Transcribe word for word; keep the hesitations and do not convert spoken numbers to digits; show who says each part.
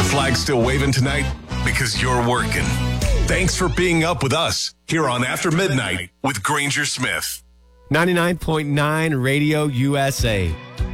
Speaker 1: flag still waving tonight? Because you're working. Thanks for being up with us here on After Midnight with Granger Smith.
Speaker 2: ninety-nine point nine Radio U S A.